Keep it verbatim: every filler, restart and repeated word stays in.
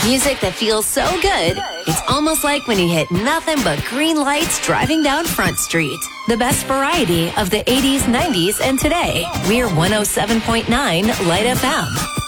Music that feels so good, it's almost like when you hit nothing but green lights driving down Front Street. The best variety of the eighties, nineties, and today. We're one oh seven point nine Light F M.